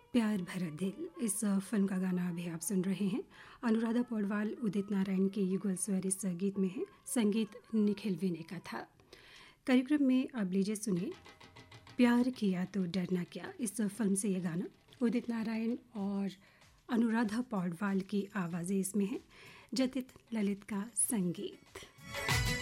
प्यार भरा दिल, इस फिल्म का गाना अभी आप सुन रहे हैं। अनुराधा पौडवाल, उदित नारायण के युगल स्वर इस गीत में है। संगीत निखिल विने का था। कार्यक्रम में अब लीजिए सुनिए प्यार किया तो डरना क्या, इस फिल्म से ये गाना। उदित नारायण और अनुराधा पौडवाल की आवाज़ें इसमें हैं। जतिन ललित का संगीत।